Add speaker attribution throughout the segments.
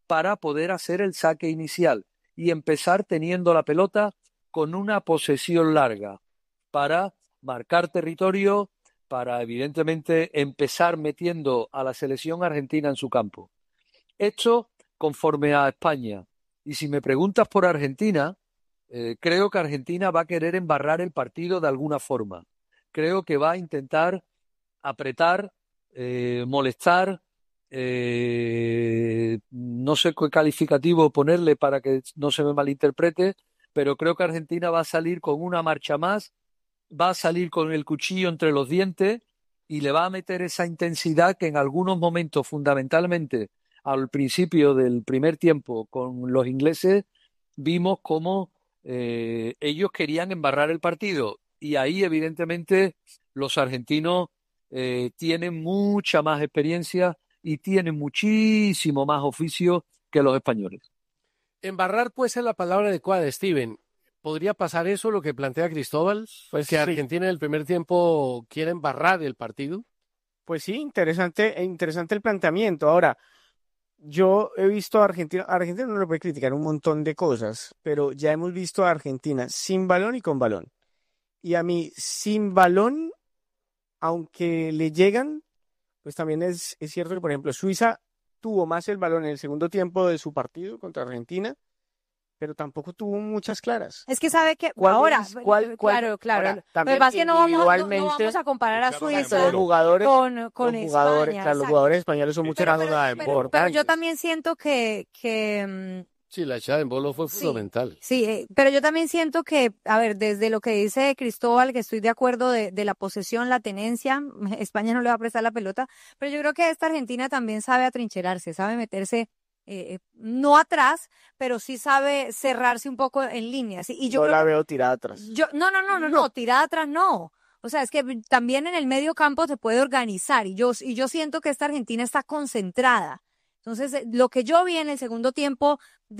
Speaker 1: para poder hacer el saque inicial y empezar teniendo la pelota con una posesión larga para marcar territorio, para evidentemente empezar metiendo a la selección argentina en su campo. Esto conforme a España. Y si me preguntas por Argentina, creo que Argentina va a querer embarrar el partido de alguna forma. Creo que va a intentar apretar, molestar, no sé qué calificativo ponerle para que no se me malinterprete, pero creo que Argentina va a salir con una marcha más, va a salir con el cuchillo entre los dientes y le va a meter esa intensidad que en algunos momentos, fundamentalmente al principio del primer tiempo con los ingleses, vimos cómo ellos querían embarrar el partido y ahí evidentemente los argentinos tienen mucha más experiencia y tienen muchísimo más oficio que los españoles.
Speaker 2: Embarrar puede ser la palabra adecuada, Steven. ¿Podría pasar eso, lo que plantea Cristóbal?
Speaker 3: Pues
Speaker 2: que
Speaker 3: sí.
Speaker 2: Argentina en el primer tiempo quiere embarrar el partido.
Speaker 3: Pues sí, interesante el planteamiento. Ahora, yo he visto a Argentina no le puede criticar un montón de cosas, pero ya hemos visto a Argentina sin balón y con balón. Y a mí, sin balón, aunque le llegan, pues también es cierto que, por ejemplo, Suiza tuvo más el balón en el segundo tiempo de su partido contra Argentina, pero tampoco tuvo muchas claras.
Speaker 4: Es que sabe que
Speaker 3: ¿Cuál
Speaker 4: ahora,
Speaker 3: es? ¿Cuál?
Speaker 4: claro.
Speaker 3: Ahora,
Speaker 4: Lo que
Speaker 3: también
Speaker 4: pasa es que no vamos
Speaker 3: individualmente,
Speaker 4: a comparar a Suiza
Speaker 3: los jugadores,
Speaker 4: con
Speaker 3: los
Speaker 4: España.
Speaker 3: jugadores, claro, los
Speaker 4: exacto.
Speaker 3: jugadores españoles son mucho más
Speaker 4: Pero
Speaker 3: importantes.
Speaker 4: yo también siento que
Speaker 2: Sí, la echada en bolo fue fundamental.
Speaker 4: sí, pero yo también siento que, a ver, desde lo que dice Cristóbal, que estoy de acuerdo de la posesión, la tenencia, España no le va a prestar la pelota, pero yo creo que esta Argentina también sabe atrincherarse, sabe meterse no atrás, pero sí sabe cerrarse un poco en líneas. Y yo
Speaker 3: no
Speaker 4: creo
Speaker 3: la veo tirada atrás.
Speaker 4: No, tirada atrás no. O sea, es que también en el medio campo se puede organizar y yo siento que esta Argentina está concentrada. Entonces, lo que yo vi en el segundo tiempo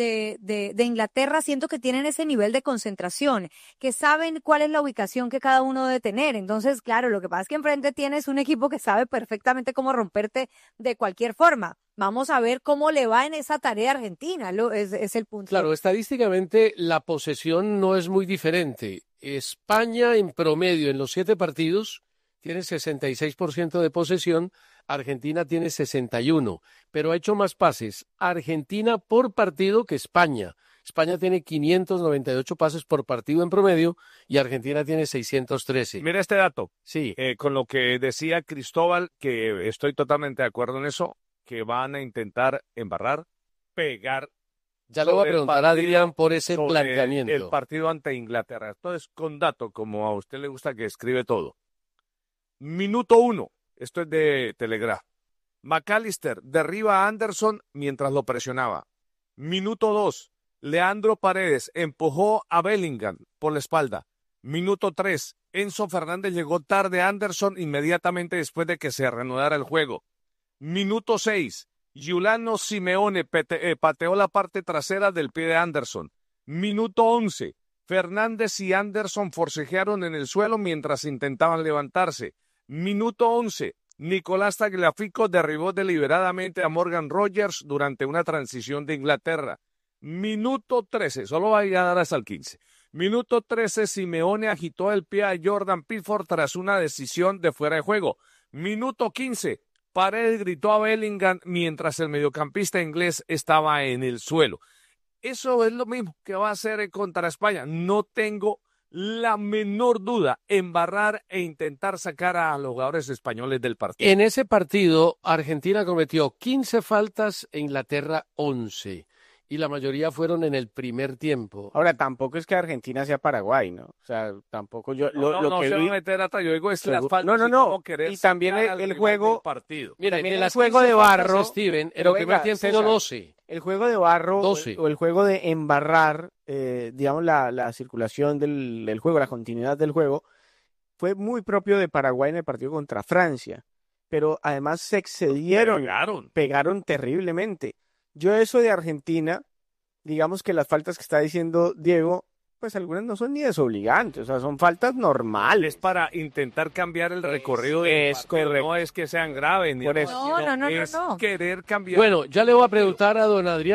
Speaker 4: de Inglaterra, siento que tienen ese nivel de concentración, que saben cuál es la ubicación que cada uno debe tener. Entonces, claro, lo que pasa es que enfrente tienes un equipo que sabe perfectamente cómo romperte de cualquier forma. Vamos a ver cómo le va en esa tarea a Argentina, es el punto.
Speaker 2: Claro, estadísticamente la posesión no es muy diferente. España en promedio en los 7 partidos tiene 66% de posesión, Argentina tiene 61%, pero ha hecho más pases Argentina por partido que España. España tiene 598 pases por partido en promedio y Argentina tiene 613.
Speaker 5: Mira este dato.
Speaker 2: Sí.
Speaker 5: Con lo que decía Cristóbal, que estoy totalmente de acuerdo en eso, que van a intentar embarrar, pegar.
Speaker 2: Ya le voy a preguntar a Adrián por ese planteamiento.
Speaker 5: El partido ante Inglaterra. Entonces, con dato, como a usted le gusta que escribe todo. Minuto 1, esto es de Telegraph. McAllister derriba a Anderson mientras lo presionaba. Minuto 2, Leandro Paredes empujó a Bellingham por la espalda. Minuto 3, Enzo Fernández llegó tarde a Anderson inmediatamente después de que se reanudara el juego. Minuto 6, Giuliano Simeone pateó la parte trasera del pie de Anderson. Minuto 11, Fernández y Anderson forcejearon en el suelo mientras intentaban levantarse. Minuto 11, Nicolás Tagliafico derribó deliberadamente a Morgan Rogers durante una transición de Inglaterra. Minuto 13, solo va a dar hasta el 15. Minuto 13, Simeone agitó el pie a Jordan Pickford tras una decisión de fuera de juego. Minuto 15, Paredes gritó a Bellingham mientras el mediocampista inglés estaba en el suelo. Eso es lo mismo que va a hacer contra España. No tengo la menor duda, embarrar e intentar sacar a los jugadores españoles del partido.
Speaker 2: En ese partido, Argentina cometió 15 faltas e Inglaterra 11. Y la mayoría fueron en el primer tiempo.
Speaker 3: Ahora, tampoco es que Argentina sea Paraguay, ¿no? O sea, tampoco yo...
Speaker 5: No
Speaker 3: que
Speaker 5: se
Speaker 3: vi...
Speaker 5: va a meter atrás, yo digo es las faltas.
Speaker 3: No. Y también el juego...
Speaker 2: Mira,
Speaker 3: en
Speaker 2: el
Speaker 3: juego de barro...
Speaker 2: Steven, en el primer tiempo
Speaker 3: César,
Speaker 2: 12.
Speaker 3: El juego de barro
Speaker 2: 12.
Speaker 3: o el juego de embarrar, digamos, la circulación del juego, la continuidad del juego, fue muy propio de Paraguay en el partido contra Francia. Pero además se excedieron, pegaron terriblemente. Yo eso de Argentina, digamos que las faltas que está diciendo Diego, pues algunas no son ni desobligantes, o sea, son faltas normales.
Speaker 5: Es para intentar cambiar el recorrido
Speaker 3: es correcto.
Speaker 5: No es que sean graves. Ni
Speaker 4: No.
Speaker 5: es querer cambiar.
Speaker 2: Bueno, ya le voy a preguntar a don Adrián.